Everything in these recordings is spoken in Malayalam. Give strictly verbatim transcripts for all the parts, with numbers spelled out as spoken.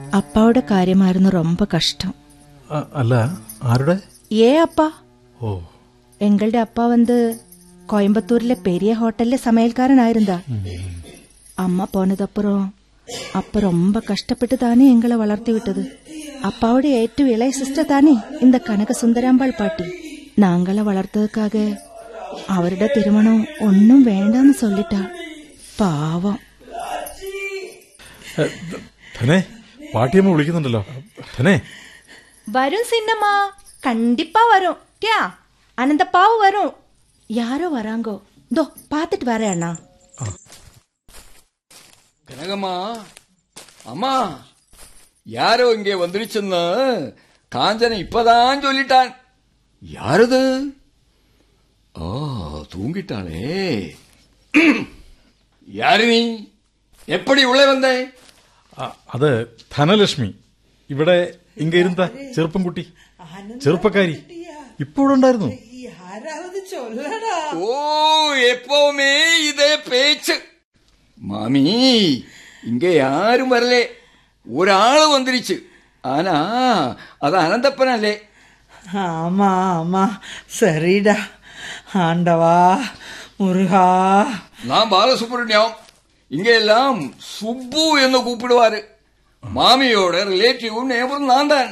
അപ്പാവുടെ കാര്യമായിരുന്നു ரொம்ப കഷ്ടം. അല്ല, ആരുടെ? ഏ அப்பா. ഓ, எங்களுடைய அப்பா வந்து கோயம்புத்தூர்ல பெரிய ஹோட்டல்ல சமையல்காரனாயிருந்தா. அம்மா போனதப்புறம் அப்ப ரொம்ப கஷ்டப்பட்டு தானே எங்களை வளர்த்தி விட்டது. அப்பாவுடைய ഏറ്റവും இளைய சிஸ்டர் தானே இந்த கனக சுந்தராம்பாள் பாட்டி. நாங்கள வளர்த்ததுக்காக അവരുടെ തിരുമണം ഒന്നും വേണ്ടെന്ന് சொல்லிட்டா. പാവം. പാട്ടിയമ്മ വിളിക്കുന്നുണ്ടല്ലോ. വരും സിന്നമ്മ, കണ്ടിപ്പാ വരും. ക്യാ അനന്തപ്പാവ് വരും. யாரோ வராங்கோ. தோ பாத்துட்டு வரேன் அண்ணா. கனகம்மா, அம்மா, யாரோ இங்கே வந்துருச்சுன்னு காஞ்சனை இப்பதான் சொல்லிட்டான். யாரது? ஓ, தூங்கிட்டாளே. யாரு நீ? எப்படி உள்ளே வந்தே? അത് ധനലക്ഷ്മി. ഇവിടെ ഇങ്ങ ഇരുന്ന ചെറുപ്പം കുട്ടി, ചെറുപ്പക്കാരി ഇപ്പോഴുണ്ടായിരുന്നു. ஓ, எப்பவுமே இதே பேச்சு. மாமி, இங்க யாரும் வரலே. ஒரு ஆளு வந்துருச்சு. ஆனா அது அனந்தப்பனல்லே. ஆமா ஆமா, சரிடா. ஆண்டவா முருகா. நான் பாலசுப்ரமணியம். இங்க எல்லாம் சுப்பு என்று கூப்பிடுவாரு. மாமியோட ரிலேட்டிவ் நேபரும் நான் தான்.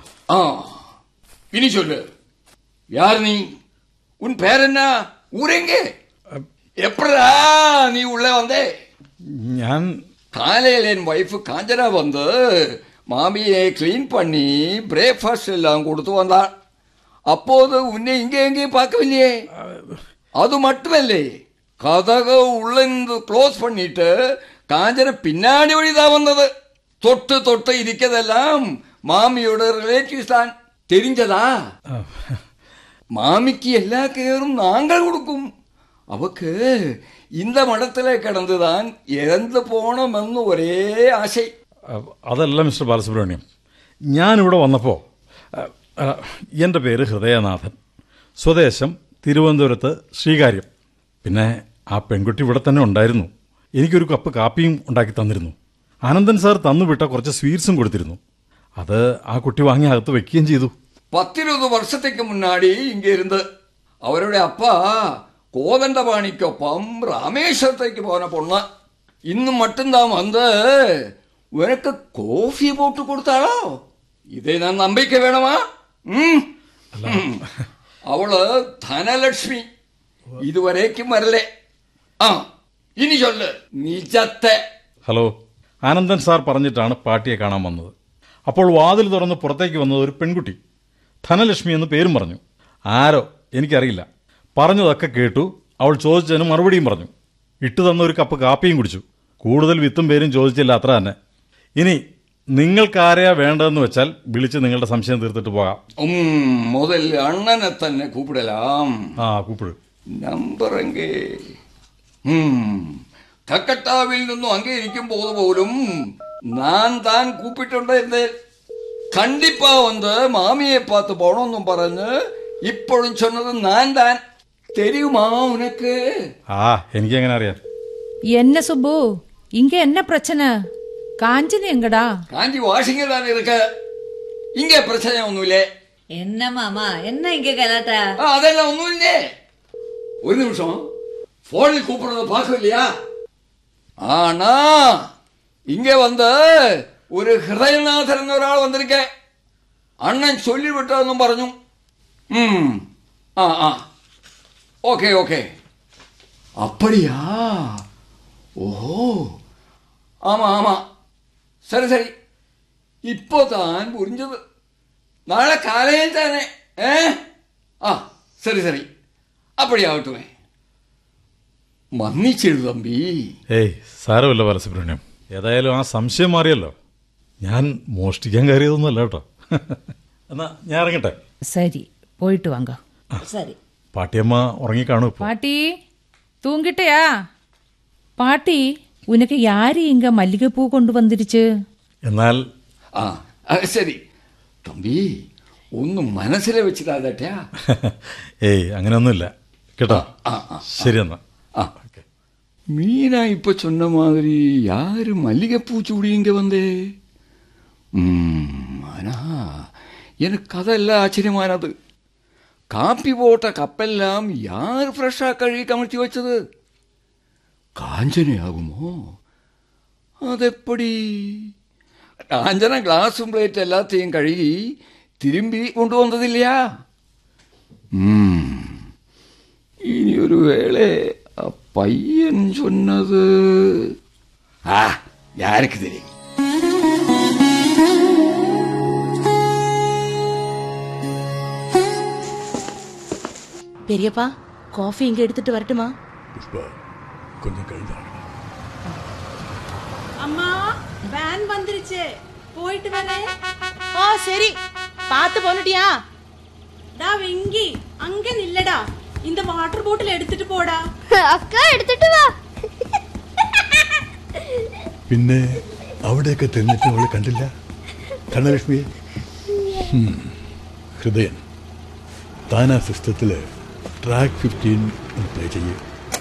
இனி சொல்லு, யார் நீ? உன் பேர் என்ன? ஊரெங்க? எப்படா நீ உள்ள வந்தே? ഞാൻ காலையில் என் வைஃப் காஞ்சனா வந்து மாமியை கிளீன் பண்ணி பிரேக்ஃபாஸ்ட் எல்லாம் கொடுத்து வந்தாள். அப்போது உன்னை இங்கே எங்கேயும் பார்க்கவில்லையே. அது மட்டுமல்லே, கதக உள்ள க்ளோஸ் பண்ணிட்டு காஞ்சன பின்னாடி வழிதான் வந்தது. தொட்டு தொட்டு இருக்கிறதெல்லாம் மாமியோட ரிலேட்டிவ்ஸ் தான். தெரிஞ்சதா? மாமிக்கு எல்லா கேரும் நாங்கள் கொடுக்கும். அவக்கு இந்த മഠത്തിലെ കിടന്നുതാൻ ഇറന്നു പോണമെന്ന് ഒരേ ആശ. അതല്ല മിസ്റ്റർ ബാലസുബ്രഹ്മണ്യം, ഞാനിവിടെ വന്നപ്പോൾ എൻ്റെ പേര് ഹൃദയനാഥൻ, സ്വദേശം തിരുവനന്തപുരത്ത് ശ്രീകാര്യം. പിന്നെ ആ പെൺകുട്ടി ഇവിടെ തന്നെ ഉണ്ടായിരുന്നു. എനിക്കൊരു കപ്പ് കാപ്പിയും ഉണ്ടാക്കി തന്നിരുന്നു. ആനന്ദൻ സാർ തന്നുവിട്ട കുറച്ച് സ്വീറ്റ്സും കൊടുത്തിരുന്നു. അത് ആ കുട്ടി വാങ്ങി അകത്ത് വെക്കുകയും ചെയ്തു. പത്തിരുപത് വർഷത്തേക്ക് മുന്നാടി ഇங்கே இருந்து അവരുടെ അപ്പ കോതണ്ടപാണിക്കൊപ്പം രാമേശ്വരത്തേക്ക് പോന പൊണ്ണ് ഇന്ന് മട്ടുംതാൻ വന്ന് ഉനക്ക് കോഫി പോട്ട് കൊടുത്താളോ? ഇതേ ഞാൻ നമ്പിക്ക വേണമാ? അവള് ധനലക്ഷ്മി ഇതുവരേക്കും വരലേ. ആ, ഇനി ചൊല്ല് നിജത്തെ. ഹലോ, ആനന്ദൻ സാർ പറഞ്ഞിട്ടാണ് പാട്ടിയെ കാണാൻ വന്നത്. അപ്പോൾ വാതിൽ തുറന്ന് പുറത്തേക്ക് വന്നത് ഒരു പെൺകുട്ടി. ധനലക്ഷ്മി എന്ന് പേരും പറഞ്ഞു. ആരോ എനിക്കറിയില്ല. പറഞ്ഞതൊക്കെ കേട്ടു. അവൾ ചോദിച്ചതിന് മറുപടിയും പറഞ്ഞു. ഇട്ടു തന്ന ഒരു കപ്പ് കാപ്പിയും കുടിച്ചു. കൂടുതൽ വിത്തും പേരും ചോദിച്ചില്ല, അത്ര തന്നെ. ഇനി നിങ്ങൾക്കാരെയാ വേണ്ടതെന്ന് വെച്ചാൽ വിളിച്ച് നിങ്ങളുടെ സംശയം തീർത്തിട്ട് പോകാം. മുതൽ അണ്ണനെ തന്നെ കൂപ്പിടലാം. ആ, കൂപ്പിട്. നമ്പറെങ്കേ കക്കട്ടാവിൽ നിന്നും അങ്ങേ ഇരിക്കുമ്പോൾ പോലും ഞാൻ താൻ കൂപ്പിട്ടുണ്ടായിരുന്നേ. കണ്ടിപ്പാ വന്ന് മാമിയെ പാത്ത് പോണമെന്നും പറഞ്ഞ് ഇപ്പോഴും ചൊന്നത് ഞാൻ താൻ. தெரியுமா உனக்கு? ஆ, எனக்கு எങ്ങനെ അറിയാം. என்ன சுப்பு, இங்க என்ன பிரச்சனை? காஞ்சினி எங்கடா? காஞ்சி வாஷிங்க தான் இருக்க. இங்க பிரச்சனை ஒண்ணும் இல்ல. என்ன மாமா, என்ன இங்க கலாட்டா? அதெல்லாம் ஒண்ணும் இல்ல. ஒரு நிமிஷம், போனில் கூப்பிடுறத பார்க்கலையா? ஆனா இங்க வந்த ஒரு ഹൃദയനാഥൻ ഒരാൾ വന്നിരിക്കേ. അണ്ണൻ ചൊല്ലിവിട്ടെന്നും പറഞ്ഞു. ആ ആ ஓகே ஓகே. அப்படியா? ஓஹோ, ஆமா ஆமா, சரி சரி, இப்போதான் புரிஞ்சது. நாளை காலையில் தானே? ആ ശരി ശരി, അപ്പടിയാവട്ടെ. മന്നിച്ചിരു തമ്പി. ഏയ് സാരമില്ല ബാലസുബ്രഹ്മണ്യം, ഏതായാലും ആ സംശയം മാറിയല്ലോ. ഞാൻ മോഷ്ടിക്കാൻ കയറിയതൊന്നുമല്ല കേട്ടോ. എന്നാ ഞാൻ ഇറങ്ങട്ടെ. சரி, போயிட்டு வாங்க. சரி. പാട്ടിയമ്മ ഉറങ്ങിക്കാണു. பாட்டி தூங்கிட்டயா? பாட்டி, உனக்கு யாரு இங்க மல்லிகைப்பூ கொண்டு வந்துருச்சு? എന്നാൽ ആ ശരി തമ്പി, ഒന്നും മനസ്സിലെ വെച്ചിട്ടാ. ഏയ് അങ്ങനെയൊന്നുമില്ല കേട്ടോ. ശരി എന്നാ. மீனா இப்ப சொன்ன மாதிரி யாரு மல்லிகைப்பூ சூடி இங்க வந்தே? ஆனா எனக்கு அதெல்லாம் ஆச்சரியமானது. காப்பி போட்ட கப்பெல்லாம் யார் ஃப்ரெஷ்ஷா கழுவி கமழ்த்தி வச்சது? காஞ்சனை ஆகுமோ? അതെപ്പടി? കാഞ്ചന ഗ്ലാസും പ്ലേറ്റ് എല്ലാത്തെയും കഴുകി തിരുമ്പി കൊണ്ടുവന്നതില്ല. ഇനിയൊരു വേള ആ പയ്യൻ ചൊന്നത് ആ യാർക്ക് തരും. பெரியப்பா காஃபி இங்க எடுத்துட்டு வரட்டுமா? புஷ்பா கொஞ்சம் கழுதாங்க. அம்மா வேன் வந்துருச்சு, போயிட்டு வரேன். ஆ சரி, பார்த்து போனுட்டியா? டா வெங்கி, அங்க நில்லடா, இந்த வாட்டர் பாட்டில் எடுத்துட்டு போடா. അക്ക എടുത്തിട്ട് വാ. പിന്നെ അവിടെയൊക്കെ തിന്നിട്ട് അവള് കണ്ടില്ല ധനലക്ഷ്മിയെ? ഹൃദയൻ താൻ ആ സിസ്റ്റത്തില് ട്രാക്ക് ഫിഫ്റ്റീൻ പ്ലേ ചെയ്യും.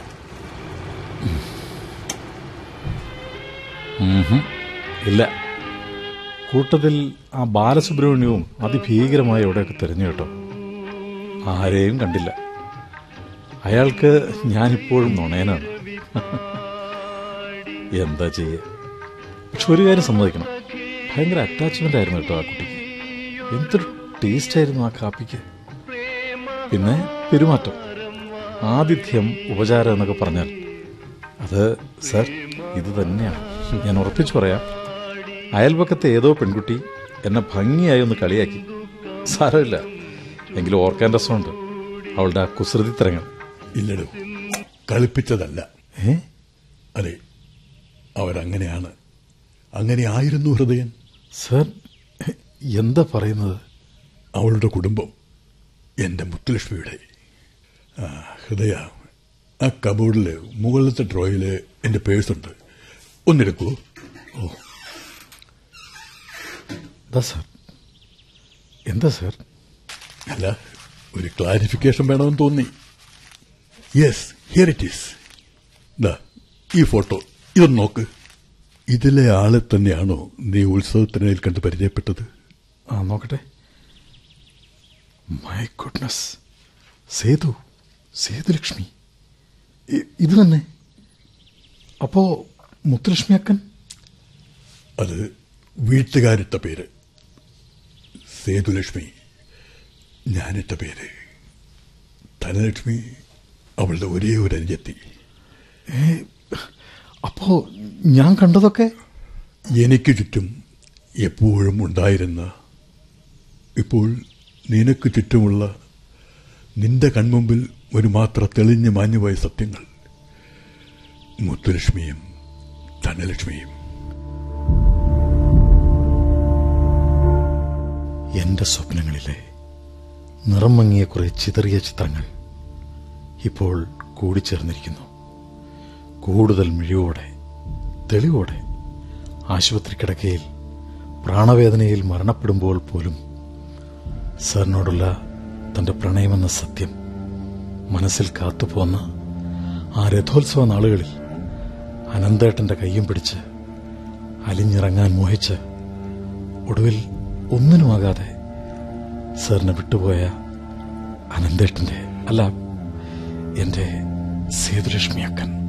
ഇല്ല, കൂട്ടത്തിൽ ആ ബാലസുബ്രഹ്മണ്യവും അതിഭീകരമായി എവിടെയൊക്കെ തിരഞ്ഞു കേട്ടോ. ആരെയും കണ്ടില്ല. അയാൾക്ക് ഞാനിപ്പോഴും നുണയനാണ്. എന്താ ചെയ്യ? പക്ഷെ ഒരു കാര്യം സമ്മതിക്കണം, ഭയങ്കര അറ്റാച്ച്മെന്റ് ആയിരുന്നു കേട്ടോ ആ കുട്ടിക്ക്. എന്തൊരു ടേസ്റ്റ് ആയിരുന്നു ആ കാപ്പിക്ക്. പിന്നെ പെരുമാറ്റം, ആതിഥ്യം, ഉപചാരം എന്നൊക്കെ പറഞ്ഞാൽ അത് സർ ഇത് തന്നെയാണ്. ഞാൻ ഉറപ്പിച്ചു പറയാം, അയൽപക്കത്തെ ഏതോ പെൺകുട്ടി എന്നെ ഭംഗിയായി ഒന്ന് കളിയാക്കി. സാരമില്ല, എങ്കിലും ഓർക്കാൻ രസമുണ്ട് അവളുടെ ആ കുസൃതിത്തരങ്ങൾ. ഇല്ലടോ, കളിപ്പിച്ചതല്ല. ഏ അതെ, അവരങ്ങനെയാണ്. അങ്ങനെ ആയിരുന്നു ഹൃദയൻ. സർ എന്താ പറയുന്നത്? അവളുടെ കുടുംബം എന്റെ മുത്തുലക്ഷ്മിയുടെ. ഹൃദയ, ആ കബോർഡില് മുകളിലത്തെ ഡ്രോയില് എന്റെ പേഴ്സുണ്ട്, ഒന്നെടുക്കൂ. ഓ സാർ എന്താ സാർ? അല്ല, ഒരു ക്ലാരിഫിക്കേഷൻ വേണമെന്ന് തോന്നി. Yes, here it is. ദാ ഈ ഫോട്ടോ ഇതൊന്ന് നോക്ക്. ഇതിലെ ആളെ തന്നെയാണോ നീ ഉത്സവത്തിനിടയിൽ കണ്ട് പരിചയപ്പെട്ടത്? ആ നോക്കട്ടെ. മൈ ഗുഡ്നസ്, സേതു, സേതുലക്ഷ്മി, ഇത് തന്നെ. അപ്പോ മുത്തുലക്ഷ്മി അക്കൻ? അത് വീട്ടുകാരിട്ട പേര്. സേതുലക്ഷ്മി ഞാനിട്ട പേര്. ധനലക്ഷ്മി അവളുടെ ഒരേ ഒരു അനുജത്തി. അപ്പോ ഞാൻ കണ്ടതൊക്കെ എനിക്ക് ചുറ്റും എപ്പോഴും ഉണ്ടായിരുന്ന, ഇപ്പോൾ നിനക്ക് ചുറ്റുമുള്ള, നിന്റെ കൺമുമ്പിൽ ഒരു മാത്ര തെളിഞ്ഞു മാഞ്ഞുപോയ സത്യങ്ങൾ. മുത്തുലക്ഷ്മിയും ധനലക്ഷ്മിയും. എന്റെ സ്വപ്നങ്ങളിലെ നിറം മങ്ങിയ കുറെ ചിതറിയ ചിത്രങ്ങൾ ഇപ്പോൾ കൂടിച്ചേർന്നിരിക്കുന്നു. കൂടുതൽ മിഴിവോടെ, തെളിവോടെ, ആശുപത്രി കിടക്കയിൽ പ്രാണവേദനയിൽ മരണപ്പെടുമ്പോൾ പോലും സാറിനോടുള്ള തന്റെ പ്രണയമെന്ന സത്യം മനസ്സിൽ കാത്തുപോന്ന ആ രഥോത്സവ നാളുകളിൽ അനന്തേട്ടന്റെ കയ്യും പിടിച്ച് അലിഞ്ഞിറങ്ങാൻ മോഹിച്ച് ഒടുവിൽ ഒന്നിനുമാകാതെ സാറിനെ വിട്ടുപോയ അനന്തേട്ടന്റെ, അല്ല, എന്റെ സേതുലക്ഷ്മി അക്കൻ.